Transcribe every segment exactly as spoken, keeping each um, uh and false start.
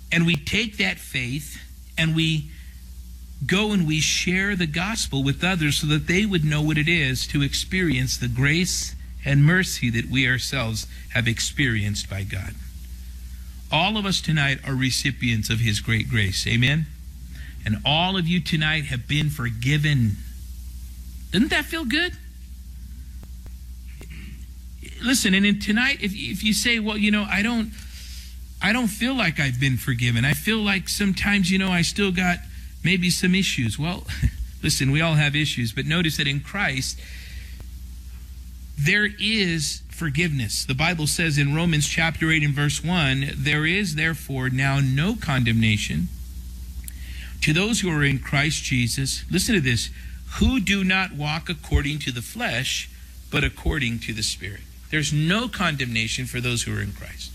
And we take that faith and we go and we share the gospel with others so that they would know what it is to experience the grace and mercy that we ourselves have experienced by God. All of us tonight are recipients of His great grace. Amen? And all of you tonight have been forgiven. Doesn't that feel good? Listen, and in tonight, if, if you say, well, you know, I don't, I don't feel like I've been forgiven. I feel like sometimes, you know, I still got maybe some issues. Well, listen, we all have issues, but notice that in Christ, there is forgiveness. The Bible says in Romans chapter eight and verse one, there is therefore now no condemnation to those who are in Christ Jesus. Listen to this, who do not walk according to the flesh, but according to the Spirit. There's no condemnation for those who are in Christ.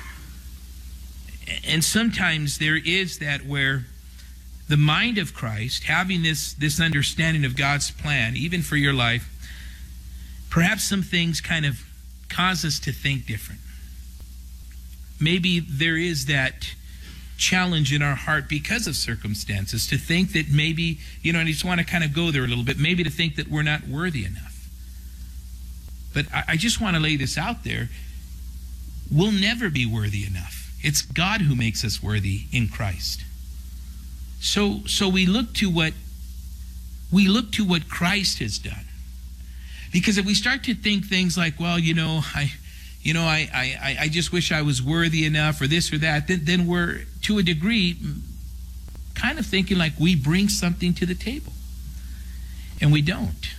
And sometimes there is that where the mind of Christ, having this, this understanding of God's plan, even for your life, perhaps some things kind of cause us to think different. Maybe there is that challenge in our heart because of circumstances to think that maybe, you know, I just want to kind of go there a little bit, maybe to think that we're not worthy enough. But I, I just want to lay this out there. We'll never be worthy enough. It's God who makes us worthy in Christ. So, so we look to what we look to what Christ has done. Because if we start to think things like, well, you know, I, you know, I, I, I just wish I was worthy enough, or this or that, then, then we're to a degree kind of thinking like we bring something to the table, and we don't.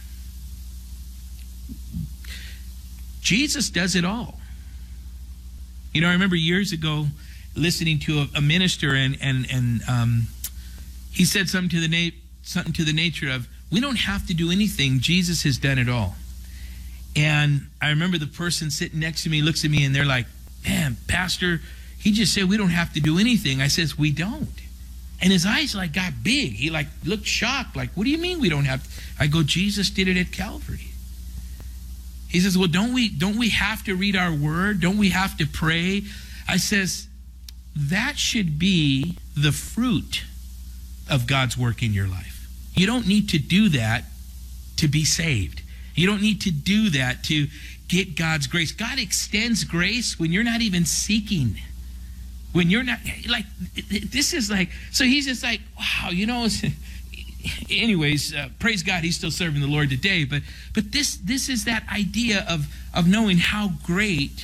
Jesus does it all. You know, I remember years ago listening to a, a minister, and and and um, he said something to the na- something to the nature of, "We don't have to do anything. Jesus has done it all." And I remember the person sitting next to me looks at me and they're like, "Man, Pastor, he just said we don't have to do anything." I says, "We don't." And his eyes like got big. He like looked shocked, like, "What do you mean we don't have to?" I go, "Jesus did it at Calvary." He says, "Well, don't we don't we have to read our word? Don't we have to pray?" I says, that should be the fruit of God's work in your life. You don't need to do that to be saved. You don't need to do that to get God's grace. God extends grace when you're not even seeking. When you're not, like, this is like, so he's just like, wow, you know, anyways, uh, praise God, he's still serving the Lord today. But but this this is that idea of, of knowing how great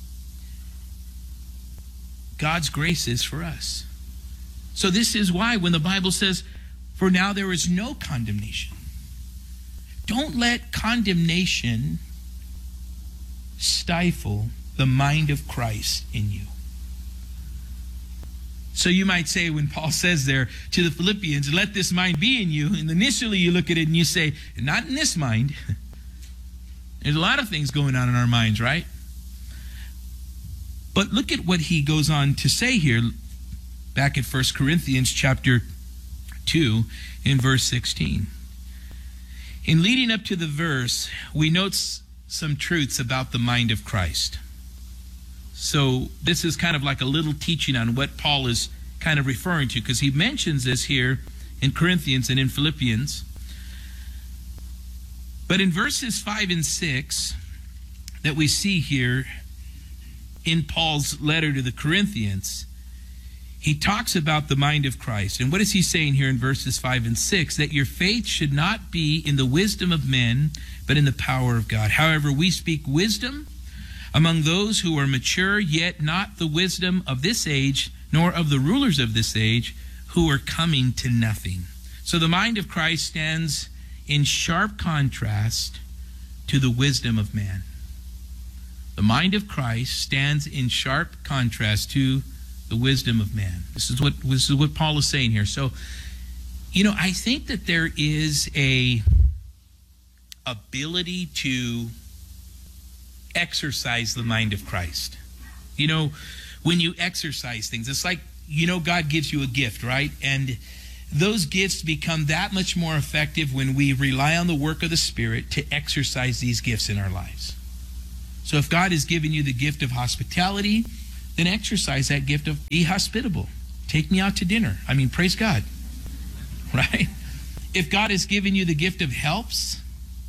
God's grace is for us. So this is why when the Bible says, "For now there is no condemnation," don't let condemnation stifle the mind of Christ in you. So you might say, when Paul says there to the Philippians, "Let this mind be in you," and initially you look at it and you say, not in this mind. There's a lot of things going on in our minds, right? But look at what he goes on to say here, back at First Corinthians chapter two, in verse sixteen. In leading up to the verse, we note some truths about the mind of Christ. So this is kind of like a little teaching on what Paul is kind of referring to, because he mentions this here in Corinthians and in Philippians. But in verses five and six that we see here in Paul's letter to the Corinthians, he talks about the mind of Christ. And what is he saying here in verses five and six? That your faith should not be in the wisdom of men, but in the power of God. However, we speak wisdom among those who are mature, yet not the wisdom of this age, nor of the rulers of this age, who are coming to nothing. So the mind of Christ stands in sharp contrast to the wisdom of man. The mind of Christ stands in sharp contrast to the wisdom of man. This is what this is what Paul is saying here. So, you know, I think that there is a ability to exercise the mind of Christ. You know, when you exercise things, it's like, you know, God gives you a gift, right? And those gifts become that much more effective when we rely on the work of the Spirit to exercise these gifts in our lives. So if God has given you the gift of hospitality, then exercise that gift of be hospitable. Take me out to dinner. I mean, praise God, right? If God has given you the gift of helps,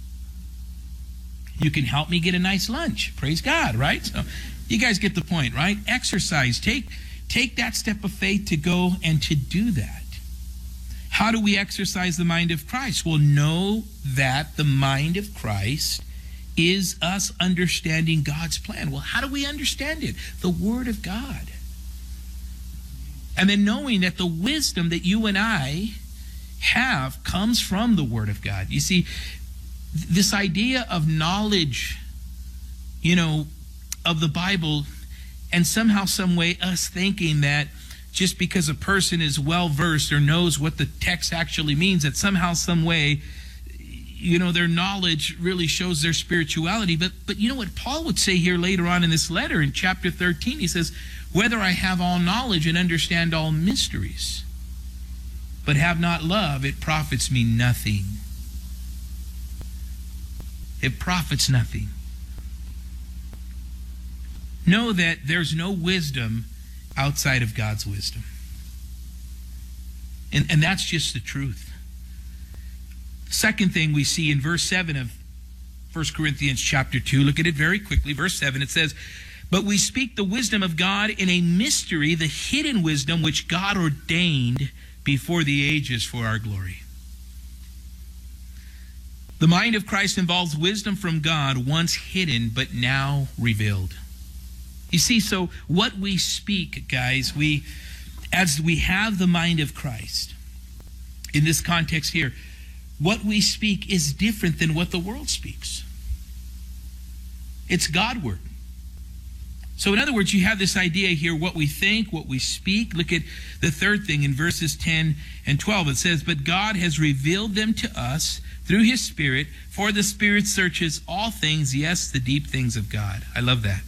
you can help me get a nice lunch. Praise God, right? So you guys get the point, right? Exercise. Take, take that step of faith to go and to do that. How do we exercise the mind of Christ? Well, know that the mind of Christ is us understanding God's plan. Well, how do we understand it? The Word of God. And then knowing that the wisdom that you and I have comes from the Word of God. You see, this idea of knowledge, you know, of the Bible, and somehow, some way, us thinking that just because a person is well-versed or knows what the text actually means, that somehow, some way, you know, their knowledge really shows their spirituality. But, but you know what Paul would say here later on in this letter in chapter thirteen? He says, whether I have all knowledge and understand all mysteries, but have not love, it profits me nothing. It profits nothing. Know that there's no wisdom outside of God's wisdom. And, and that's just the truth. Second thing we see in verse seven of First Corinthians chapter two, look at it very quickly. Verse seven, it says, but we speak the wisdom of God in a mystery, the hidden wisdom which God ordained before the ages for our glory. The mind of Christ involves wisdom from God, once hidden but now revealed. You see, so what we speak, guys, we, as we have the mind of Christ, in this context here, what we speak is different than what the world speaks. It's Godward. So in other words, you have this idea here, what we think, what we speak. Look at the third thing in verses ten and twelve. It says, but God has revealed them to us through his Spirit, for the Spirit searches all things, yes, the deep things of God. I love that.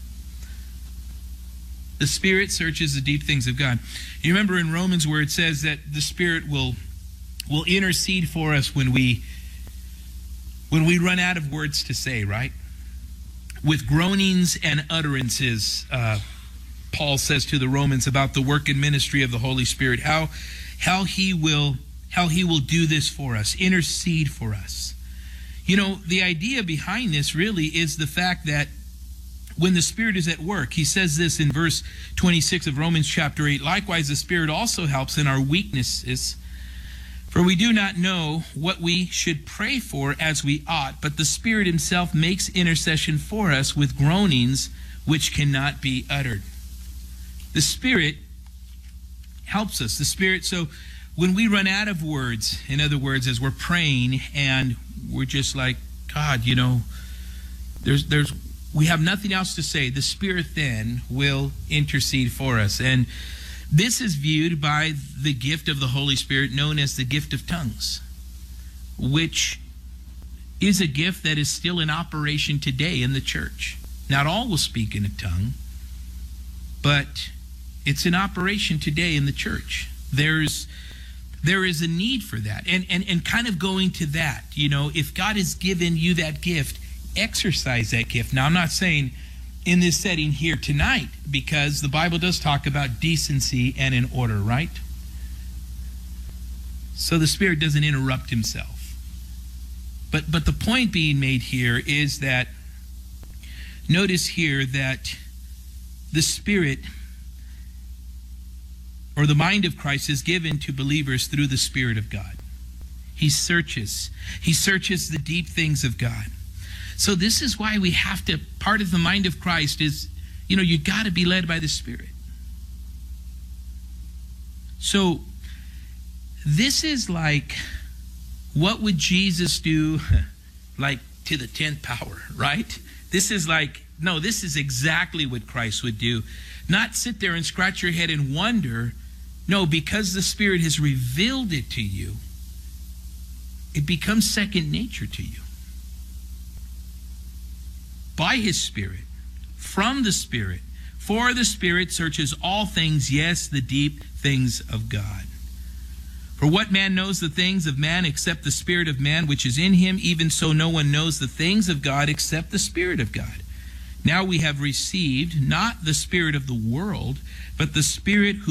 The Spirit searches the deep things of God. You remember in Romans where it says that the Spirit will, will intercede for us when we, when we run out of words to say, right? With groanings and utterances, uh, Paul says to the Romans about the work and ministry of the Holy Spirit, how, how he will, how he will do this for us, intercede for us. You know, the idea behind this really is the fact that when the Spirit is at work, he says this in verse twenty-six of Romans chapter eight, likewise the Spirit also helps in our weaknesses. For we do not know what we should pray for as we ought, but the Spirit himself makes intercession for us with groanings which cannot be uttered. The Spirit helps us. The Spirit, so when we run out of words, in other words, as we're praying and we're just like, God, you know, there's, there's, we have nothing else to say, the Spirit then will intercede for us. And this is viewed by the gift of the Holy Spirit known as the gift of tongues, which is a gift that is still in operation today in the church. Not all will speak in a tongue, but it's in operation today in the church. There's there is a need for that. And, and, and kind of going to that, you know, if God has given you that gift, exercise that gift. Now, I'm not saying in this setting here tonight, because the Bible does talk about decency and in order, right? So the Spirit doesn't interrupt himself. But but the point being made here is that, notice here that the Spirit, or the mind of Christ, is given to believers through the Spirit of God. He searches. He searches the deep things of God. So this is why we have to, part of the mind of Christ is, you know, you got to be led by the Spirit. So this is like, what would Jesus do, like to the tenth power, right? This is like, no, this is exactly what Christ would do. Not sit there and scratch your head and wonder. No, because the Spirit has revealed it to you, it becomes second nature to you. By his Spirit, from the Spirit, for the Spirit searches all things, yes, the deep things of God. For what man knows the things of man except the Spirit of man which is in him? Even so no one knows the things of God except the Spirit of God. Now we have received not the spirit of the world, but the Spirit who